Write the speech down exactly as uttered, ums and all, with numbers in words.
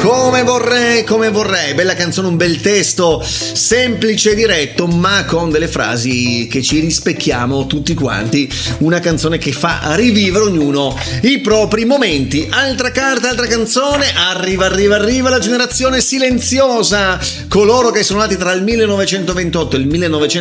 Come vorrei, come vorrei, bella canzone, un bel testo, semplice e diretto, ma con delle frasi che ci rispecchiamo tutti quanti, una canzone che fa rivivere ognuno i propri momenti. Altra carta, altra canzone, arriva, arriva, arriva la generazione silenziosa, coloro che sono nati tra il millenovecentoventotto e il millenovecentosessanta